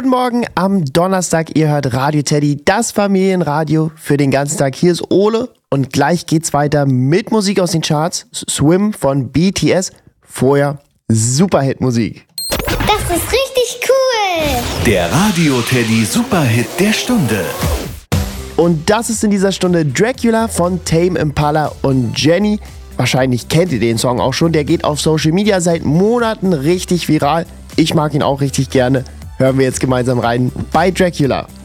Guten Morgen am Donnerstag, ihr hört Radio Teddy, das Familienradio für den ganzen Tag. Hier ist Ole und gleich geht's weiter mit Musik aus den Charts. Swim von BTS, vorher Superhit-Musik. Das ist richtig cool! Der Radio Teddy Superhit der Stunde. Und das ist in dieser Stunde Dracula von Tame Impala und Jenny. Wahrscheinlich kennt ihr den Song auch schon, der geht auf Social Media seit Monaten richtig viral. Ich mag ihn auch richtig gerne. Hören wir jetzt gemeinsam rein bei Dracula.